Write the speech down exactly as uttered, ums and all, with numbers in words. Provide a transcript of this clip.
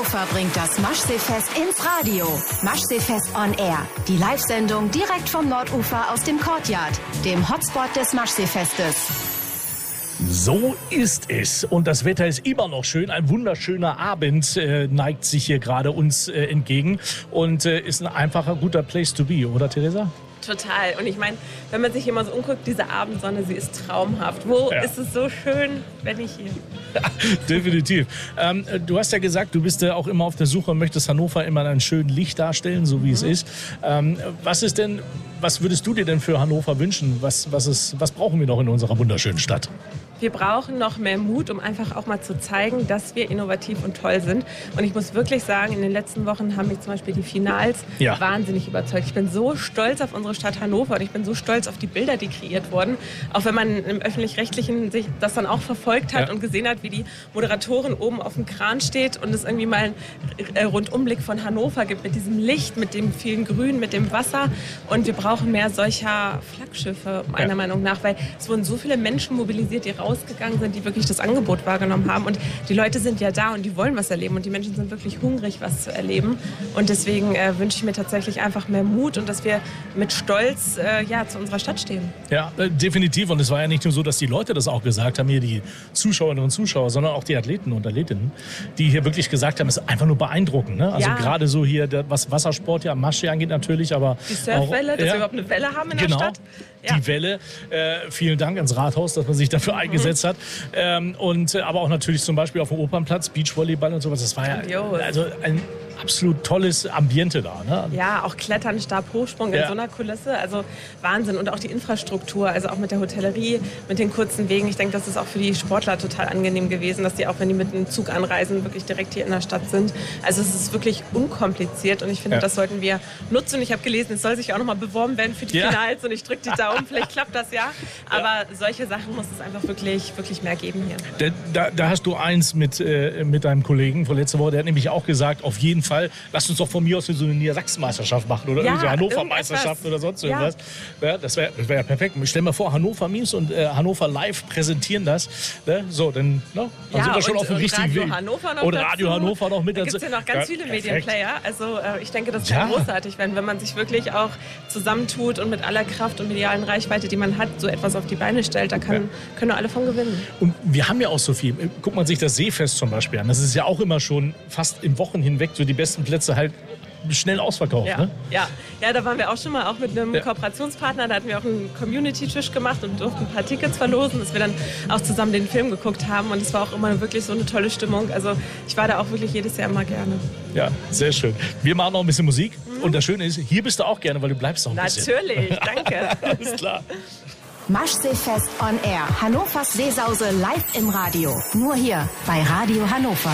Hannover bringt das Maschseefest ins Radio. Maschseefest on Air. Die Live-Sendung direkt vom Nordufer aus dem Courtyard, dem Hotspot des Maschseefestes. So ist es. Und das Wetter ist immer noch schön. Ein wunderschöner Abend äh, neigt sich hier gerade uns äh, entgegen und äh, ist ein einfacher, guter Place to be, oder Theresa? Total. Und ich meine, wenn man sich hier mal so umguckt, diese Abendsonne, sie ist traumhaft. Wo ja. ist es so schön, wenn nicht hier? Ja, definitiv. Ähm, du hast ja gesagt, du bist ja auch immer auf der Suche und möchtest Hannover immer in einem schönen Licht darstellen, so wie mhm. es ist. Ähm, was ist denn, was würdest du dir denn für Hannover wünschen? Was, was, ist, was brauchen wir noch in unserer wunderschönen Stadt? Wir brauchen noch mehr Mut, um einfach auch mal zu zeigen, dass wir innovativ und toll sind. Und ich muss wirklich sagen, in den letzten Wochen haben mich zum Beispiel die Finals ja. wahnsinnig überzeugt. Ich bin so stolz auf unsere Stadt Hannover und ich bin so stolz auf die Bilder, die kreiert wurden. Auch wenn man im Öffentlich-Rechtlichen sich das dann auch verfolgt hat ja. und gesehen hat, wie die Moderatorin oben auf dem Kran steht und es irgendwie mal einen Rundumblick von Hannover gibt mit diesem Licht, mit dem vielen Grün, mit dem Wasser. Und wir brauchen mehr solcher Flaggschiffe, meiner ja. Meinung nach, weil es wurden so viele Menschen mobilisiert, die rausgegangen sind, die wirklich das Angebot wahrgenommen haben. Und die Leute sind ja da und die wollen was erleben. Und die Menschen sind wirklich hungrig, was zu erleben. Und deswegen äh, wünsche ich mir tatsächlich einfach mehr Mut und dass wir mit Stolz äh, ja, zu unserer Stadt stehen. Ja, äh, definitiv. Und es war ja nicht nur so, dass die Leute das auch gesagt haben, hier die Zuschauerinnen und Zuschauer, sondern auch die Athleten und Athletinnen, die hier wirklich gesagt haben, es ist einfach nur beeindruckend. Ne? Also ja. gerade so hier, der, was Wassersport ja Masche angeht natürlich, aber die Surfwelle, auch, dass ja, wir überhaupt eine Welle haben in genau. der Stadt. Ja. Die Welle. Äh, vielen Dank ans Rathaus, dass man sich dafür mhm. eingesetzt hat. Ähm, und, äh, aber auch natürlich zum Beispiel auf dem Opernplatz, Beachvolleyball und sowas. Das war ja also ein absolut tolles Ambiente da. Ne? Ja, auch Klettern, Stab, Hochsprung in ja. so einer Kulisse. Also Wahnsinn. Und auch die Infrastruktur, also auch mit der Hotellerie, mit den kurzen Wegen. Ich denke, das ist auch für die Sportler total angenehm gewesen, dass die auch, wenn die mit dem Zug anreisen, wirklich direkt hier in der Stadt sind. Also es ist wirklich unkompliziert und ich finde, ja. das sollten wir nutzen. Und ich habe gelesen, es soll sich auch nochmal beworben werden für die ja. Finals und ich drücke die Daumen, vielleicht klappt das ja. Aber ja. solche Sachen muss es einfach wirklich, wirklich mehr geben hier. Da, da hast du eins mit, äh, mit deinem Kollegen von letzter Woche, der hat nämlich auch gesagt, auf jeden Fall, lass uns doch von mir aus so eine Niedersachsen-Meisterschaft machen oder ja, irgendeine Hannover-Meisterschaft oder sonst irgendwas. Ja. Ja, das wäre das wär ja perfekt. Stell dir mal vor, Hannover Memes und äh, Hannover Live präsentieren das. Ne? So, dann, no? dann ja, sind wir schon auf dem richtigen Radio Weg. Hannover noch und dazu. Radio Hannover noch mit dazu. Da gibt es ja noch ganz ja, viele perfekt. Medienplayer. Also äh, ich denke, das kann ja. großartig werden, wenn man sich wirklich auch zusammentut und mit aller Kraft und medialen Reichweite, die man hat, so etwas auf die Beine stellt. Da kann, ja. können alle von gewinnen. Und wir haben ja auch so viel. Guckt man sich das Seefest zum Beispiel an. Das ist ja auch immer schon fast im Wochen hinweg so die besten Plätze halt schnell ausverkauft. Ja, ne? ja. ja, da waren wir auch schon mal auch mit einem ja. Kooperationspartner. Da hatten wir auch einen Community-Tisch gemacht und durften ein paar Tickets verlosen, dass wir dann auch zusammen den Film geguckt haben. Und es war auch immer wirklich so eine tolle Stimmung. Also ich war da auch wirklich jedes Jahr immer gerne. Ja, sehr schön. Wir machen noch ein bisschen Musik. Mhm. Und das Schöne ist, hier bist du auch gerne, weil du bleibst auch ein bisschen. Natürlich, danke. Alles klar. Maschseefest on Air. Hannovers Seesause live im Radio. Nur hier bei Radio Hannover.